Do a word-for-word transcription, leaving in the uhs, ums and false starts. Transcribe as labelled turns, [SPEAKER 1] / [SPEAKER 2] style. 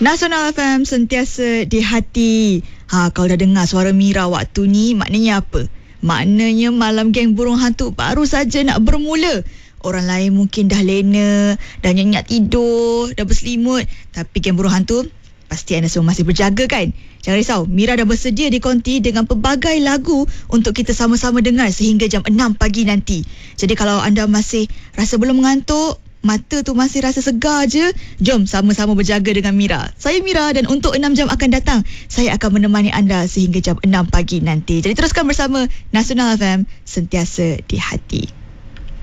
[SPEAKER 1] Nasional F M sentiasa di hati. Ha, kalau dah dengar suara Mira waktu ni, maknanya apa? Maknanya malam geng burung hantu baru saja nak bermula. Orang lain mungkin dah lena, dah nyenyak tidur, dah berselimut. Tapi geng burung hantu, pasti anda semua masih berjaga kan? Jangan risau, Mira dah bersedia di konti dengan pelbagai lagu untuk kita sama-sama dengar sehingga jam enam pagi nanti. Jadi kalau anda masih rasa belum mengantuk, mata tu masih rasa segar je, jom sama-sama berjaga dengan Mira. Saya Mira dan untuk enam jam akan datang, saya akan menemani anda sehingga jam enam pagi nanti. Jadi teruskan bersama Nasional F M, sentiasa di hati.